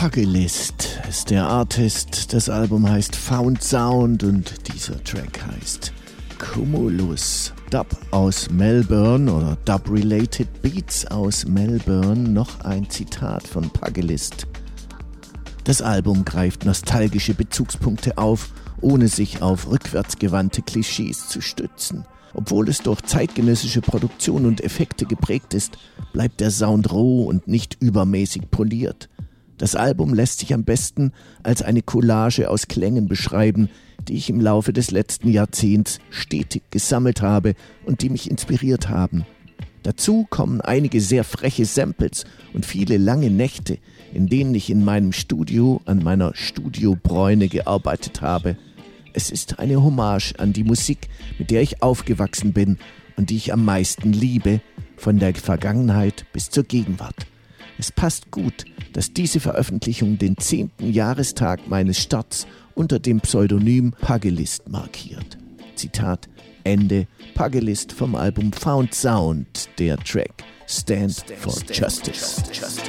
Pugilist ist der Artist. Das Album heißt Found Sound und dieser Track heißt Cumulus. Dub aus Melbourne oder Dub-Related Beats aus Melbourne. Noch ein Zitat von Pugilist. Das Album greift nostalgische Bezugspunkte auf, ohne sich auf rückwärtsgewandte Klischees zu stützen. Obwohl es durch zeitgenössische Produktion und Effekte geprägt ist, bleibt der Sound roh und nicht übermäßig poliert. Das Album lässt sich am besten als eine Collage aus Klängen beschreiben, die ich im Laufe des letzten Jahrzehnts stetig gesammelt habe und die mich inspiriert haben. Dazu kommen einige sehr freche Samples und viele lange Nächte, in denen ich in meinem Studio an meiner Studiobräune gearbeitet habe. Es ist eine Hommage an die Musik, mit der ich aufgewachsen bin und die ich am meisten liebe, von der Vergangenheit bis zur Gegenwart. Es passt gut, dass diese Veröffentlichung den 10. Jahrestag meines Starts unter dem Pseudonym Pugilist markiert. Zitat Ende. Pugilist vom Album Found Sound, der Track Stand for Justice.